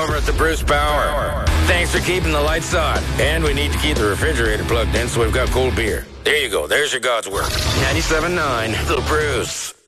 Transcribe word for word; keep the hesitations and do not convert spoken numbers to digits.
over at the Bruce Power. Thanks for keeping the lights on. And we need to keep the refrigerator plugged in so we've got cold beer. There you go. There's your God's work. ninety-seven point nine, The Bruce.